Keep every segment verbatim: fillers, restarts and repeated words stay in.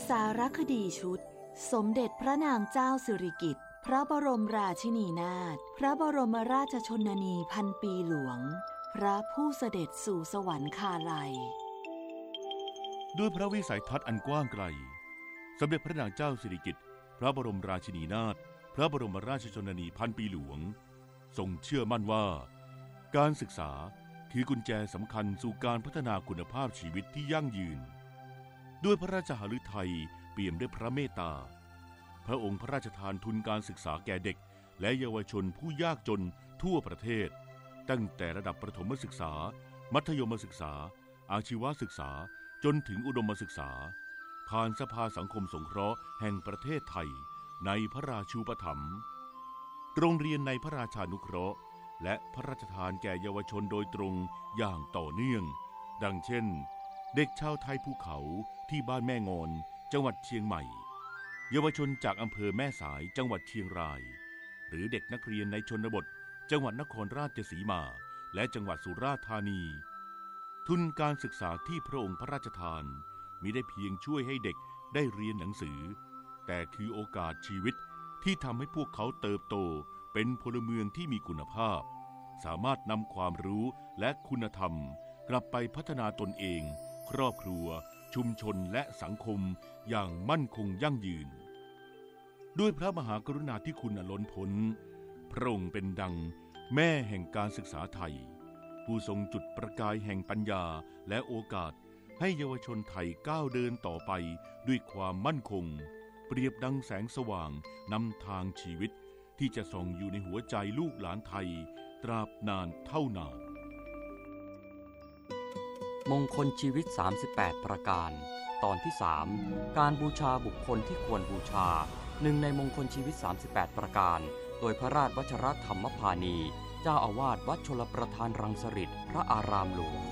สารคดีชุดสมเด็จพระนางเจ้าสิริกิติ์พระบรมราชินีนาถพระบรมราชชนนีพันปีหลวงพระผู้เสด็จสู่สวรรคาลัยด้วยพระวิสัยทัศน์อันกว้างไกลสมเด็จพระนางเจ้าสิริกิติ์พระบรมราชินีนาถพระบรมราชชนนีพันปีหลวงทรงเชื่อมั่นว่าการศึกษาคือกุญแจสำคัญสู่การพัฒนาคุณภาพชีวิตที่ยั่งยืนด้วยพระราชหฤทัยเปี่ยมด้วยพระเมตตาพระองค์พระราชทานทุนการศึกษาแก่เด็กและเยาวชนผู้ยากจนทั่วประเทศตั้งแต่ระดับประถมศึกษามัธยมศึกษาอาชีวศึกษาจนถึงอุดมศึกษาผ่านสภาสังคมสงเคราะห์แห่งประเทศไทยในพระราชูปถัมภ์โรงเรียนในพระราชานุเคราะห์และพระราชทานแก่เยาวชนโดยตรงอย่างต่อเนื่องดังเช่นเด็กชาวไทยภูเขาที่บ้านแม่งอนจังหวัดเชียงใหม่เยาวชนจากอำเภอแม่สายจังหวัดเชียงรายหรือเด็กนักเรียนในชนบทจังหวัดนครราชสีมาและจังหวัดสุราษฎร์ธานีทุนการศึกษาที่พระองค์พระราชทานมิได้เพียงช่วยให้เด็กได้เรียนหนังสือแต่คือโอกาสชีวิตที่ทำให้พวกเขาเติบโตเป็นพลเมืองที่มีคุณภาพสามารถนำความรู้และคุณธรรมกลับไปพัฒนาตนเองครอบครัวชุมชนและสังคมอย่างมั่นคงยั่งยืนด้วยพระมหากรุณาธิคุณอันล้นพ้นพระองค์เป็นดังแม่แห่งการศึกษาไทยผู้ทรงจุดประกายแห่งปัญญาและโอกาสให้เยาวชนไทยก้าวเดินต่อไปด้วยความมั่นคงเปรียบดังแสงสว่างนำทางชีวิตที่จะส่องอยู่ในหัวใจลูกหลานไทยตราบนานเท่านานมงคลชีวิตสามสิบแปดประการตอนที่สามการบูชาบุคคลที่ควรบูชาหนึ่งในมงคลชีวิตสามสิบแปดประการโดยพระราชวชรธรรมพานีเจ้าอาวาสวัดชลประทานรังสฤษพระอารามหลวง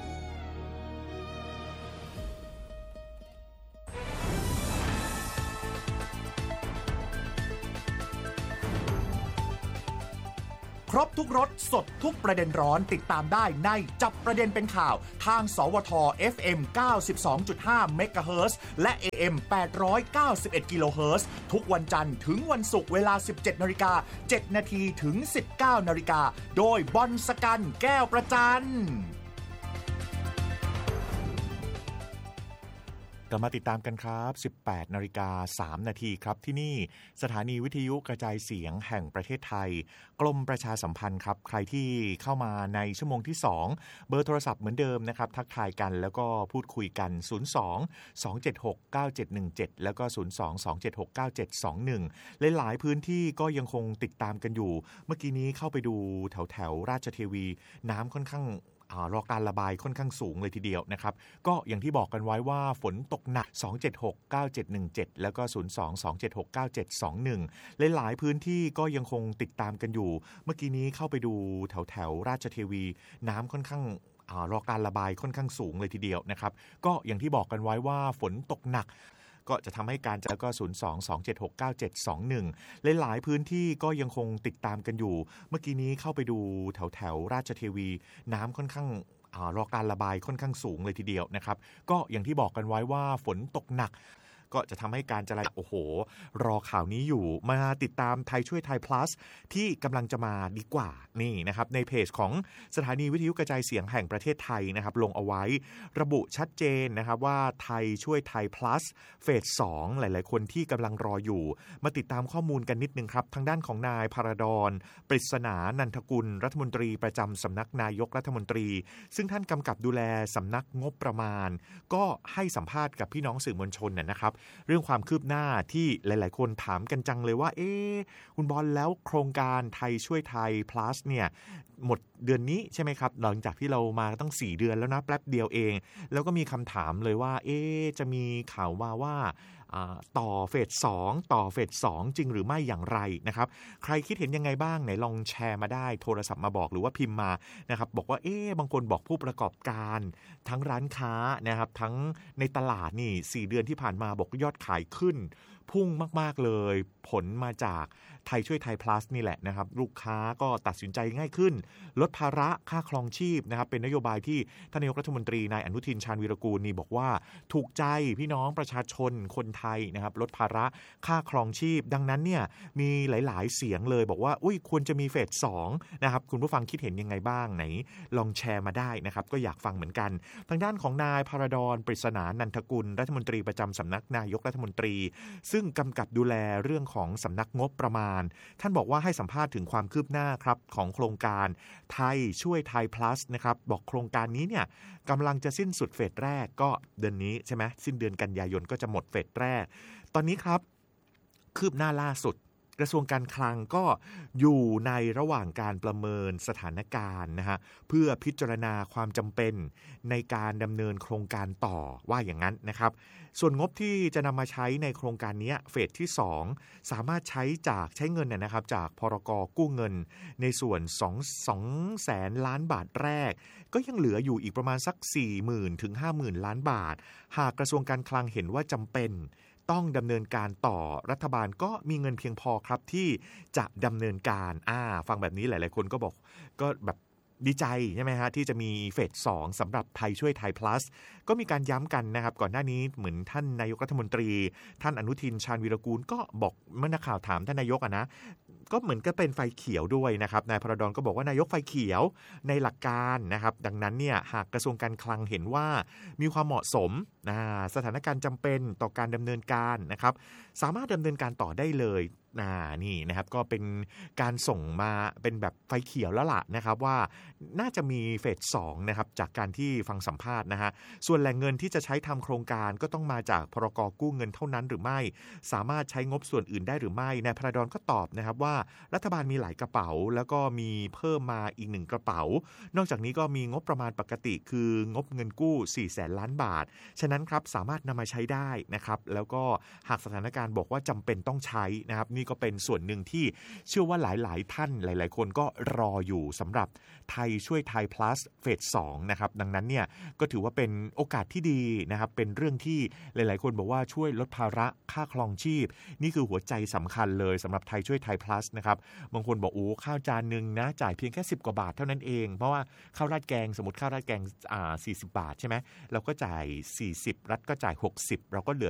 ครบทุกรสสดทุกประเด็นร้อนติดตามได้ในจับประเด็นเป็นข่าวทางสวท เอฟ เอ็ม เก้าสิบสองจุดห้า เมกะเฮิรตซ์และ เอ เอ็ม แปดร้อยเก้าสิบเอ็ด กิโลเฮิรตซ์ทุกวันจันทร์ถึงวันศุกร์เวลา สิบเจ็ดนาฬิกาเจ็ดนาทีถึง สิบเก้านาฬิกาโดยบอลสกันแก้วประจันกลับมาติดตามกันครับ สิบแปดนาฬิกาสามนาทีครับที่นี่สถานีวิทยุกระจายเสียงแห่งประเทศไทยกรมประชาสัมพันธ์ครับใครที่เข้ามาในชั่วโมงที่สองเบอร์โทรศัพท์เหมือนเดิมนะครับทักทายกันแล้วก็พูดคุยกันศูนย์ สอง สอง เจ็ด หก เก้า เจ็ด หนึ่ง เจ็ดแล้วก็ศูนย์ สอง สอง เจ็ด หก เก้า เจ็ด สอง หนึ่งหลายๆพื้นที่ก็ยังคงติดตามกันอยู่เมื่อกี้นี้เข้าไปดูแถวแถวราชเทวีน้ำค่อนข้างรอการระบายค่อนข้างสูงเลยทีเดียวนะครับก็อย่างที่บอกกันไว้ว่าฝนตกหนักสอง เจ็ด หก เก้า เจ็ด หนึ่ง เจ็ดแล้วก็ศูนย์ สอง สอง เจ็ด หก เก้า เจ็ด สอง หนึ่งหลายๆพื้นที่ก็ยังคงติดตามกันอยู่เมื่อกี้นี้เข้าไปดูแถวแถวราชเทวีน้ำค่อนข้างรอการระบายค่อนข้างสูงเลยทีเดียวนะครับก็อย่างที่บอกกันไว้ว่าฝนตกหนักก็จะทำให้การจะก็ศูนย์ สอง สอง เจ็ด หก เก้า เจ็ด สอง หนึ่งหลายๆพื้นที่ก็ยังคงติดตามกันอยู่เมื่อกี้นี้เข้าไปดูแถวแถวราชเทวีน้ำค่อนข้างรอการระบายค่อนข้างสูงเลยทีเดียวนะครับก็อย่างที่บอกกันไว้ว่าฝนตกหนักก็จะทำให้การจราจรโอ้โหรอข่าวนี้อยู่มาติดตามไทยช่วยไทย plus ที่กำลังจะมาดีกว่านี่นะครับในเพจของสถานีวิทยุกระจายเสียงแห่งประเทศไทยนะครับลงเอาไว้ระบุชัดเจนนะครับว่าไทยช่วยไทย plus เฟสสองหลายๆคนที่กำลังรออยู่มาติดตามข้อมูลกันนิดนึงครับทางด้านของนายพาราดอนปริศนานันทกุลรัฐมนตรีประจำสำนักนายกรัฐมนตรีซึ่งท่านกำกับดูแลสำนักงบประมาณก็ให้สัมภาษณ์กับพี่น้องสื่อมวลชนนะครับเรื่องความคืบหน้าที่หลายๆคนถามกันจังเลยว่าเอ๊ะคุณบอลแล้วโครงการไทยช่วยไทย plus เนี่ยหมดเดือนนี้ใช่ไหมครับหลังจากที่เรามาตั้งสี่เดือนแล้วนะแป๊บเดียวเองแล้วก็มีคำถามเลยว่าเอ๊ะจะมีข่าวมาว่าต่อเฟสสองต่อเฟสสองจริงหรือไม่อย่างไรนะครับใครคิดเห็นยังไงบ้างไหนลองแชร์มาได้โทรศัพท์มาบอกหรือว่าพิมพ์มานะครับบอกว่าเอ๊ะบางคนบอกผู้ประกอบการทั้งร้านค้านะครับทั้งในตลาดนี่สี่เดือนที่ผ่านมาบอกยอดขายขึ้นพุ่งมากๆเลยผลมาจากไทยช่วยไทย plus นี่แหละนะครับลูกค้าก็ตัดสินใจง่ายขึ้นลดดภาระค่าครองชีพนะครับเป็นนโยบายที่ท่านนายกรัฐมนตรีนายอนุทินชาญวีรกูลนี่บอกว่าถูกใจพี่น้องประชาชนคนไทยนะครับลดภาระค่าครองชีพดังนั้นเนี่ยมีหลายๆเสียงเลยบอกว่าอุ้ยควรจะมีเฟสสองนะครับคุณผู้ฟังคิดเห็นยังไงบ้างไหนลองแชร์มาได้นะครับก็อยากฟังเหมือนกันทางด้านของนายภารดรปริศนานันทกุลรัฐมนตรีประจำสำนักนายกรัฐมนตรีซึ่งกำกับดูแลเรื่องของสำนักงบประมาณท่านบอกว่าให้สัมภาษณ์ถึงความคืบหน้าครับของโครงการไทยช่วยไทย plus นะครับบอกโครงการนี้เนี่ยกำลังจะสิ้นสุดเฟสแรกก็เดือนนี้ใช่ไหมสิ้นเดือนกันยายนก็จะหมดเฟสแรกตอนนี้ครับคืบหน้าล่าสุดกระทรวงการคลังก็อยู่ในระหว่างการประเมินสถานการณ์นะฮะเพื่อพิจารณาความจำเป็นในการดำเนินโครงการต่อว่าอย่างนั้นนะครับส่วนงบที่จะนำมาใช้ในโครงการนี้เฟสที่สองสามารถใช้จากใช้เงินนะครับจากพรก.กู้เงินในส่วน2แสนล้านบาทแรกก็ยังเหลืออยู่อีกประมาณสัก สี่หมื่น ถึง ห้าหมื่น ล้านบาทหากกระทรวงการคลังเห็นว่าจำเป็นต้องดำเนินการต่อรัฐบาลก็มีเงินเพียงพอครับที่จะดำเนินการอ่าฟังแบบนี้หลายๆคนก็บอกก็แบบดีใจใช่ไหมฮะที่จะมีเฟสสองสำหรับไทยช่วยไทย plus ก็มีการย้ำกันนะครับก่อนหน้านี้เหมือนท่านนายกรัฐมนตรีท่านอนุทินชาญวีรกูลก็บอกเมื่อนักข่าวถามท่านนายกอ่ะนะก็เหมือนก็เป็นไฟเขียวด้วยนะครับนายพรดรก็บอกว่านายกไฟเขียวในหลักการนะครับดังนั้นเนี่ยหากกระทรวงการคลังเห็นว่ามีความเหมาะสมนะสถานการณ์จำเป็นต่อการดำเนินการนะครับสามารถดำเนินการต่อได้เลยอ่านี่นะครับก็เป็นการส่งมาเป็นแบบไฟเขียวแล้วล่ะนะครับว่าน่าจะมีเฟสสองนะครับจากการที่ฟังสัมภาษณ์นะฮะส่วนแหล่งเงินที่จะใช้ทำโครงการก็ต้องมาจากพรก.กู้เงินเท่านั้นหรือไม่สามารถใช้งบส่วนอื่นได้หรือไม่นายพรดรก็ตอบนะครับว่ารัฐบาลมีหลายกระเป๋าแล้วก็มีเพิ่มมาอีกหนึ่งกระเป๋านอกจากนี้ก็มีงบประมาณปกติคืองบเงินกู้สี่แสนล้านบาทฉะนั้นครับสามารถนำมาใช้ได้นะครับแล้วก็หากสถานการณ์บอกว่าจำเป็นต้องใช้นะครับนี่ก็เป็นส่วนหนึ่งที่เชื่อว่าหลายๆท่านหลายๆคนก็รออยู่สำหรับไทยช่วยไทย plus เฟสสองนะครับดังนั้นเนี่ยก็ถือว่าเป็นโอกาสที่ดีนะครับเป็นเรื่องที่หลายๆคนบอกว่าช่วยลดภาระค่าครองชีพนี่คือหัวใจสำคัญเลยสำหรับไทยช่วยไทย plus นะครับบางคนบอกโอ้ข้าวจานนึงนะจ่ายเพียงแค่สิบกว่าบาทเท่านั้นเองเพราะว่าข้าวราดแกงสมมติข้าวราดแกงอ่าสี่สิบบาทใช่ไหมเราก็จ่ายสี่สิบรัฐก็จ่ายหกสิบเราก็เหลือ